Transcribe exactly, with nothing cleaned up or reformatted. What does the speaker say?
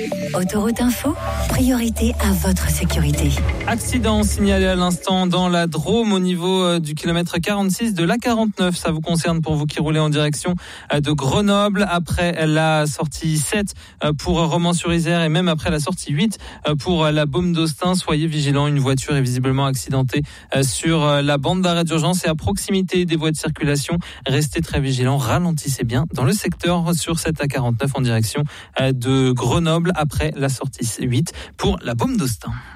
Autoroute Info, priorité à votre sécurité. Accident signalé à l'instant dans la Drôme au niveau du kilomètre quarante-six de l'A quarante-neuf. Ça vous concerne pour vous qui roulez en direction de Grenoble après la sortie sept pour Romans-sur-Isère et même après la sortie huit pour la Baume d'Austin. Soyez vigilants, une voiture est visiblement accidentée sur la bande d'arrêt d'urgence et à proximité des voies de circulation. Restez très vigilants, ralentissez bien dans le secteur sur cette A quarante-neuf en direction de Grenoble après la sortie huit pour la Baume d'Austin.